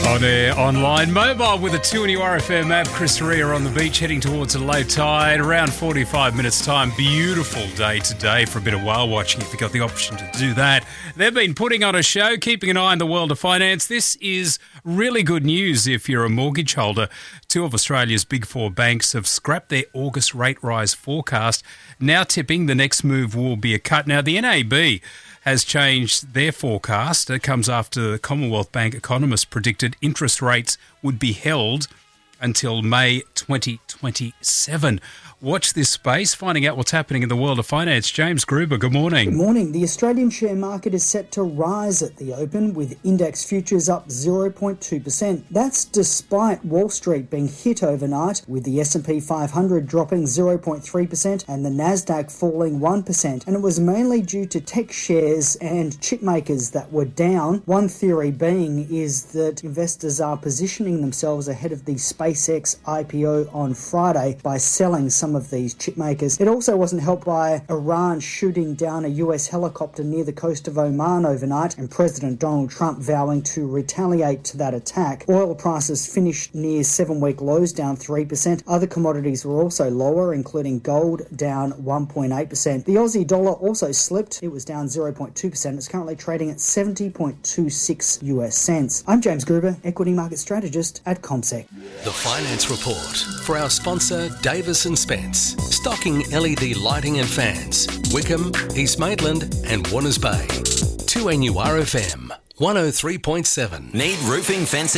On air, online, mobile with a 2NURFM app. Chris Rea on the beach heading towards a low tide. Around 45 minutes time. Beautiful day today for a bit of whale watching if you've got the option to do that. They've been putting on a show, keeping an eye on the world of finance. This is really good news if you're a mortgage holder. Two of Australia's big four banks have scrapped their August rate rise forecast, now tipping the next move will be a cut. Now, the NAB has changed their forecast. It comes after the Commonwealth Bank economists predicted interest rates would be held until May 2027. Watch this space, finding out what's happening in the world of finance. James Gruber, good morning. Good morning. The Australian share market is set to rise at the open, with index futures up 0.2%. That's despite Wall Street being hit overnight, with the S&P 500 dropping 0.3% and the Nasdaq falling 1%. And it was mainly due to tech shares and chip makers that were down. One theory being is that investors are positioning themselves ahead of the SpaceX IPO on Friday by selling some of these chip makers. It also wasn't helped by Iran shooting down a US helicopter near the coast of Oman overnight and President Donald Trump vowing to retaliate to that attack. Oil prices finished near 7-week lows, down 3%. Other commodities were also lower, including gold down 1.8%. The Aussie dollar also slipped. It was down 0.2%. It's currently trading at 70.26 US cents. I'm James Gruber, equity market strategist at CommSec. The Finance Report for our sponsor Davis & Spence, stocking LED lighting and fans, Wickham, East Maitland and Warners Bay. 2NURFM 103.7. Need roofing, fencing